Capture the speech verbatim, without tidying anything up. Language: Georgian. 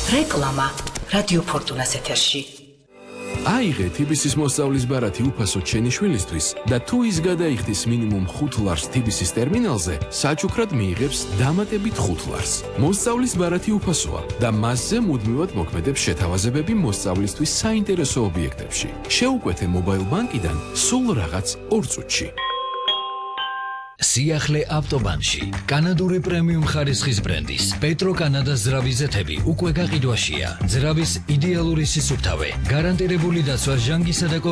რეკლამა რადიო ფორტუნას ეთერში. აიღე თბილისის მოსწავლის ბარათი უფასო ჩენი შვილისთვის და თუ ის გადაიხდის მინიმუმ ხუთ ლარს თბილისის ტერმინალზე, საჩუქრად მიიღებს დამატებით ხუთ ლარს. მოსწავლის ბარათი უფასოა და მასზე მუდმივად მოქმედებს შეთავაზებები მოსწავლისთვის საინტერესო ობიექტებში. შეუკვეთე მობაილ ბანკიდან სულ რაღაც ორ წუთში. სიახლე ავტობანში კანადური პრემიუმ ხარისხის ბრენდის პეტრო კანადას ძრავის ზეთები უკვე გაყიდვაშია. ძრავის იდეალური სისუფთავე, გარანტირებული დაცვა ჟანგისა და